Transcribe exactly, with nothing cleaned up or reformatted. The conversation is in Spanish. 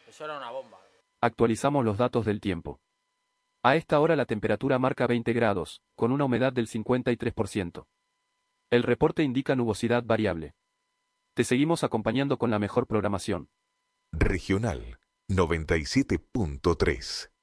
Eso era una bomba. Actualizamos los datos del tiempo. A esta hora la temperatura marca veinte grados, con una humedad del cincuenta y tres por ciento. El reporte indica nubosidad variable. Te seguimos acompañando con la mejor programación. Regional noventa y siete punto tres.